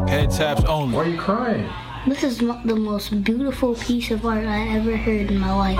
Head taps only. Why are you crying? This is the most beautiful piece of art I ever heard in my life.